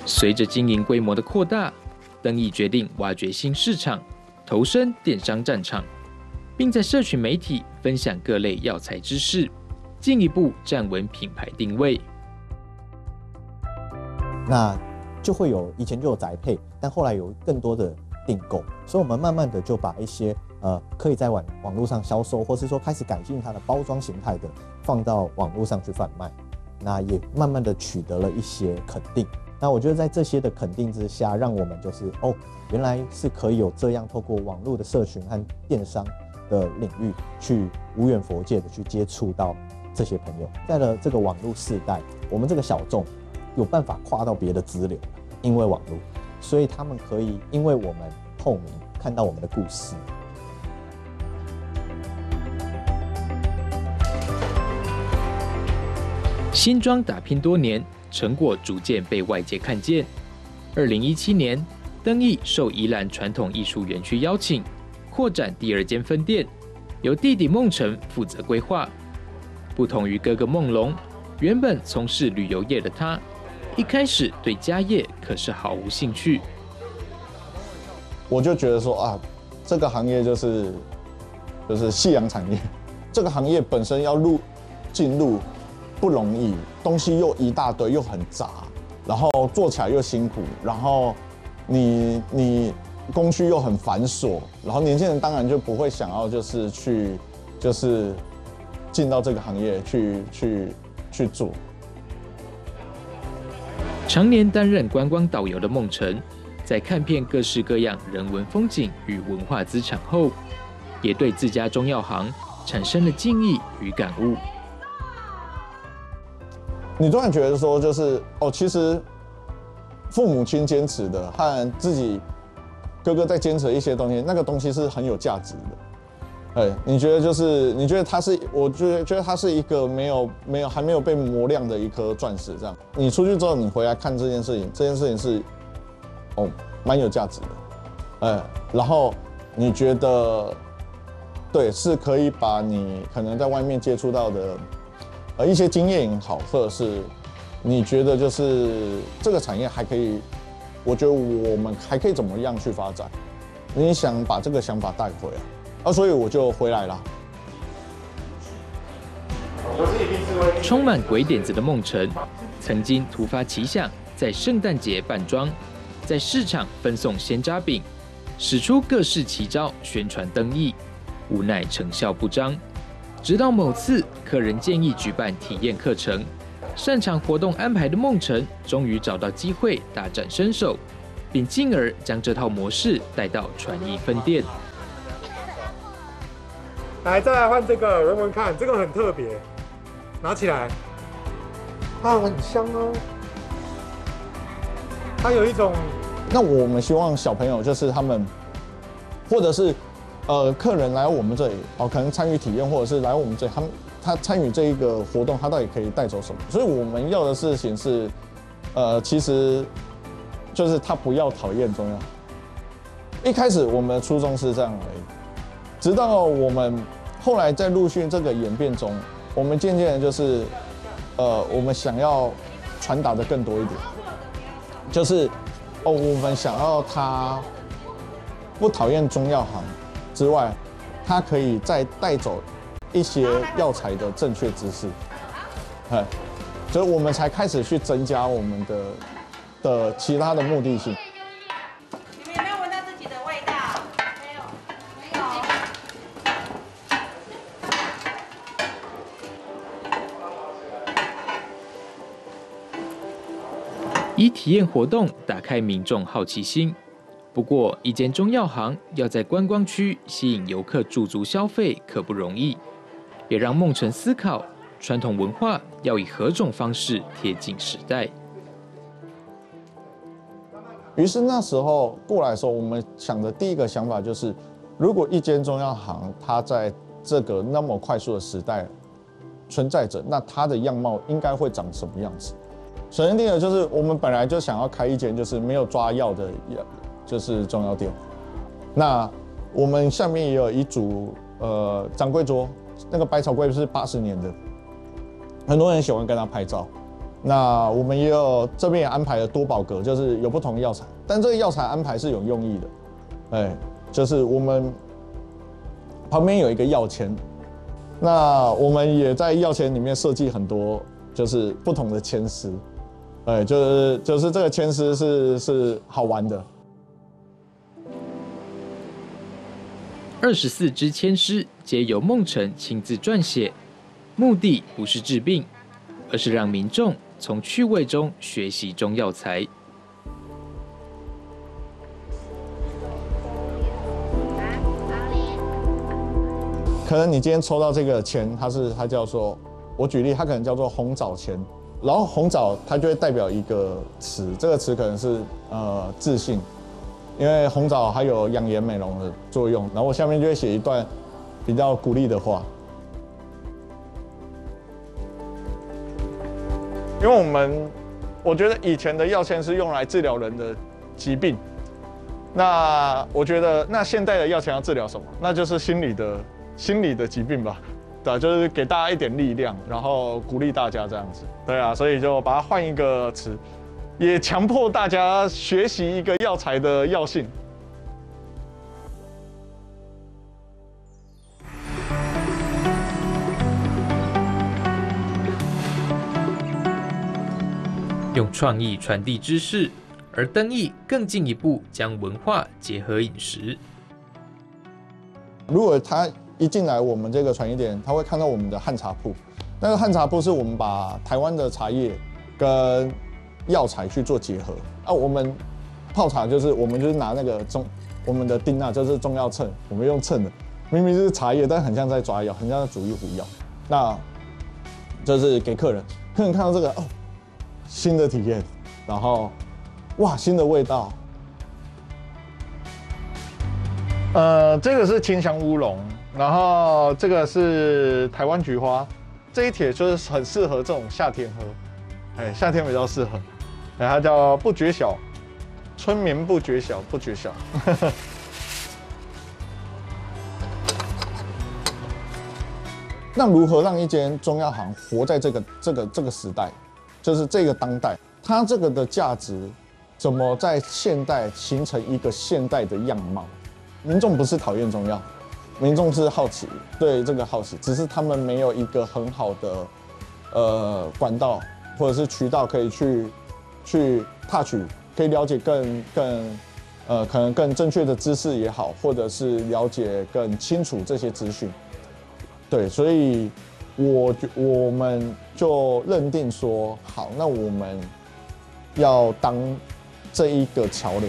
随着经营规模的扩大，登益决定挖掘新市场，投身电商战场，并在社群媒体分享各类药材知识，进一步站稳品牌定位。 那就会有以前就有宅配，但后来有更多的订购，所以我们慢慢的就把一些可以在网络上销售，或是说开始改进它的包装形态的，放到网络上去贩卖。那也慢慢的取得了一些肯定。那我觉得在这些的肯定之下，让我们就是原来是可以有这样透过网络的社群和电商的领域，去无远弗届的去接触到这些朋友。在了这个网络世代，我们这个小众有办法跨到别的支流，因为网络，所以他们可以因为我们透明看到我们的故事。 新庄打拼多年，成果逐渐被外界看见。2017年，登益受宜兰传统艺术园区邀请，扩展第2间分店，由弟弟孟成负责规划。不同于哥哥孟龙，原本从事旅游业的他，一开始对家业可是毫无兴趣。 我就觉得说这个行业就是夕阳产业，这个行业本身要进入不容易，东西又一大堆，又很杂，然后做起来又辛苦，然后你工序又很繁琐，然后年轻人当然就不会想要就是进到这个行业去做。 常年担任观光导游的孟成，在看遍各式各样人文风景与文化资产后，也对自家中药行产生了敬意与感悟。 你突然觉得说，就是其实父母亲坚持的和自己哥哥在坚持的一些东西，那个东西是很有价值的。你觉得它是，我觉得它是一个还没有被磨亮的一颗钻石这样。你出去之后，你回来看这件事情是蛮有价值的。然后你觉得对，是可以把你可能在外面接触到的一些经验也好，或者是你觉得就是这个产业还可以，我觉得我们还可以怎么样去发展？你想把这个想法带回来，所以我就回来了。 充满鬼点子的孟成，曾经突发奇想，在圣诞节扮装，在市场分送鲜渣饼，使出各式奇招宣传登益，无奈成效不彰。直到某次客人建议举办体验课程，擅长活动安排的孟成终于找到机会大展身手，并进而将这套模式带到传艺分店。 来，再来换这个闻闻看，这个很特别，拿起来，它很香哦，它有一种。 那我们希望小朋友就是他们，或者是客人来我们这里可能参与体验，或者是来我们这里，他参与这一个活动，他到底可以带走什么？所以我们要的事情是，其实就是他不要讨厌中药。一开始我们的初衷是这样而已，直到我们后来在陆续这个演变中，我们渐渐的就是，我们想要传达的更多一点，就是我们想要他不讨厌中药行之外，他可以再带走一些药材的正确知识，所以我们才开始去增加我们的其他的目的性。 你们有没有闻到自己的味道？没有，没有。 以体验活动打开民众好奇心。不过，一间中药行要在观光区吸引游客驻足消费，可不容易，也让孟成思考传统文化要以何种方式贴近时代。 于是那时候过来的时候，我们想的第一个想法就是，如果一间中药行它在这个那么快速的时代存在着，那它的样貌应该会长什么样子？首先第一个就是我们本来就想要开一间就是没有抓药的，就是中药店。那我们下面也有一组掌柜桌，那个百草柜是80年的，很多人喜欢跟他拍照。 那我们也有这边也安排了多宝格，就是有不同的药材，但这个药材安排是有用意的，就是我们旁边有一个药签，那我们也在药签里面设计很多就是不同的签诗，就是这个签诗是好玩的。 24支签诗皆由孟辰亲自撰写，目的不是治病，而是让民众从趣味中学习中药材。 可能你今天抽到这个签，它叫做，我举例，它可能叫做红枣签，然后红枣它就会代表一个词，这个词可能是自信，因为红枣还有养颜美容的作用。然后我下面就会写一段比较鼓励的话，因为我觉得以前的药签是用来治疗人的疾病，那我觉得那现代的药签要治疗什么？那就是心理的疾病吧，对啊，就是给大家一点力量，然后鼓励大家这样子，对啊，所以就把它换一个词，也强迫大家学习一个药材的药性。 用创意传递知识，而灯艺更进一步将文化结合饮食。 如果他一进来我们这个传艺店，他会看到我们的汉茶铺。那个汉茶铺是我们把台湾的茶叶跟药材去做结合啊。我们泡茶我们就是拿那个我们的丁啊，就是中药秤，我们用秤的，明明就是茶叶，但很像在抓药，很像在煮一壶药。那就是给客人看到这个哦，新的体验，然后哇，新的味道。这个是清香乌龙。然后这个是台湾菊花，这一帖就是很适合这种夏天喝，夏天比较适合，它叫不觉晓，春眠不觉晓，不觉晓。那如何让一间中药行活在这个时代，就是这个当代，它这个的价值怎么在现代形成一个现代的样貌？民众不是讨厌中药。民众是好奇，对这个好奇，只是他们没有一个很好的管道或者是渠道可以去踏取，可以了解可能更正确的知识也好，或者是了解更清楚这些资讯。对，所以我们就认定说，好，那我们要当这一个桥梁。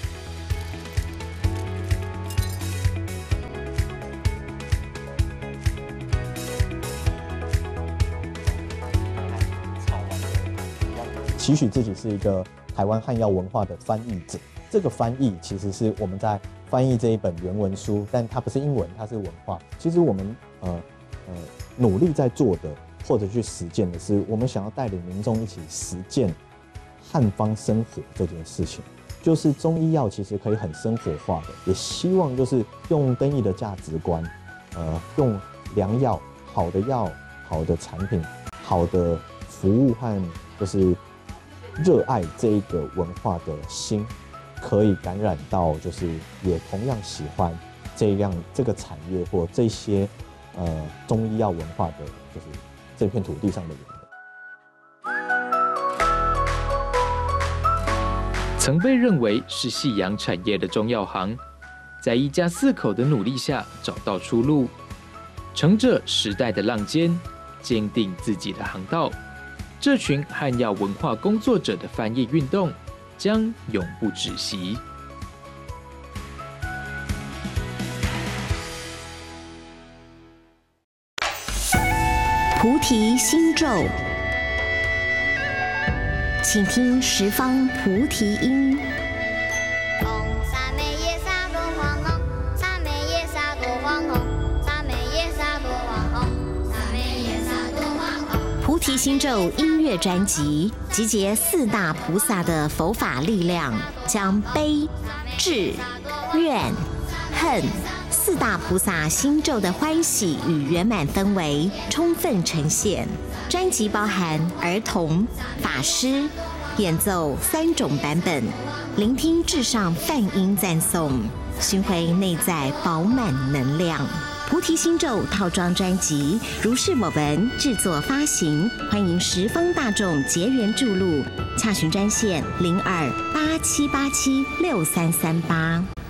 期许自己是一个台湾汉药文化的翻译者。这个翻译其实是我们在翻译这一本原文书，但它不是英文，它是文化。其实我们努力在做的，或者去实践的是，我们想要带领民众一起实践汉方生活这件事情。就是中医药其实可以很生活化的，也希望就是用灯艺的价值观，用良药、好的药、好的产品、好的服务和就是热爱这一个文化的心，可以感染到就是也同样喜欢这个产业或这些中医药文化的，就是这片土地上的人。 曾被认为是夕阳产业的中药行，在一家4口的努力下找到出路，乘着时代的浪尖，坚定自己的航道。这群汉药文化工作者的翻译运动将永不止息。 菩提心咒，请听十方菩提音。菩提心咒音乐专辑集结4大菩萨的佛法力量，将悲、智、怨、恨4大菩萨心咒的欢喜与圆满氛围充分呈现， 专辑包含儿童、法师演奏3种版本，聆听至上梵音赞颂，寻回内在饱满能量。菩提心咒套装专辑如是我闻制作发行，欢迎十方大众结缘注入，洽询专线0287876338。